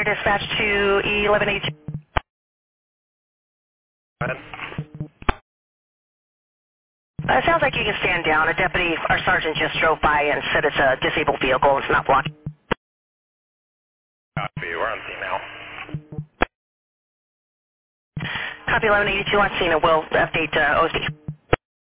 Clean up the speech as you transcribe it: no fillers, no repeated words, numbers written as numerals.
dispatch to 1182. It sounds like you can stand down. A deputy, our sergeant, just drove by and said it's a disabled vehicle. It's not blocking. Copy. We're on scene now. Copy 1182 on scene, and we'll update OSD.